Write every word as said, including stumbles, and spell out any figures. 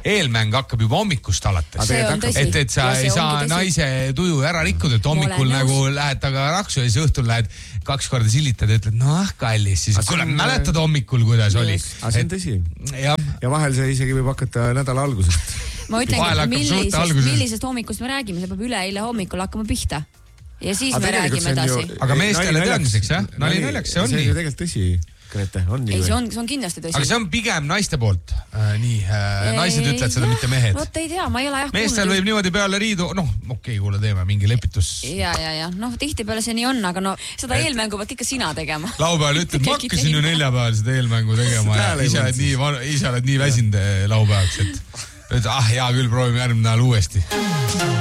eelmäng hakkab juba hommikust alates. Et, et sa ei saa naise tuju ära rikkuda, et hommikul nagu lähed taga raksu ja siis õhtul lähed kaks korda sillitad ja ütled, no ah, kallis, siis kuule, mäletad hommikul, kuidas oli. Aga see on tõsi. Ja, ja vahel see isegi võib hakata nädala algusest. Ma ütlengi, millisest, millisest hommikust me räägime, see peab üle eile hommikul hakkama pihta. Ja siis me räägime edasi. Aga meestele teadmiseks, jah? Nali naljaks, see on nii. See on ju tegelikult tõsi. Grete, on nii. Ei, see on, see on kindlasti tõsi. Aga see on pigem naiste poolt. Äh, nii, äh, naised ütlevad seda, mitte mehed. Vot ei tea, ma ei ole jah kuulnud. Meestel võib niimoodi peale riidu, noh, okei, okay, kuule teeme mingi lepitus. Ja, ja, ja, noh, tihti peale see nii on, aga no seda et... eelmängu pead ikka sina tegema. Laupäeval ütled, ma hakkasin ju neljapäeval seda eelmängu tegema ja ise oled nii, ise oled nii väsinud laupäevaks, et, et ah, hea küll, proovime järgmine nädal uuesti.